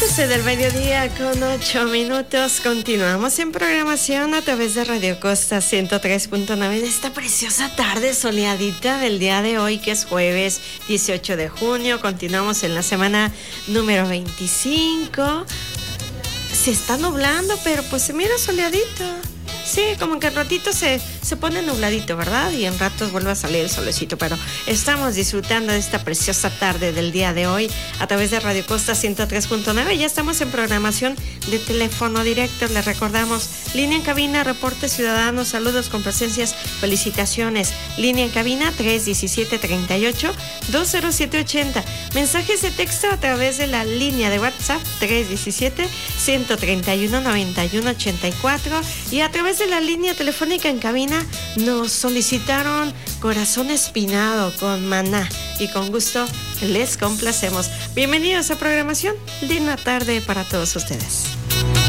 12 del mediodía con 8 minutos. Continuamos en programación a través de Radio Costa 103.9 de esta preciosa tarde soleadita del día de hoy, que es jueves 18 de junio. Continuamos en la semana número 25. Se está nublando, pero pues se mira soleadito. Sí, como que en ratito se pone nubladito, ¿verdad? Y en ratos vuelve a salir el solecito, pero estamos disfrutando de esta preciosa tarde del día de hoy a través de Radio Costa 103.9. Ya estamos en programación de teléfono directo. Les recordamos, línea en cabina, reportes ciudadanos, saludos, complacencias, felicitaciones. Línea en cabina 317-38-20780. Mensajes de texto a través de la línea de WhatsApp 317-131-9184 y a través de la línea telefónica en cabina nos solicitaron Corazón Espinado con Maná y con gusto les complacemos. Bienvenidos a programación. Linda tarde para todos ustedes.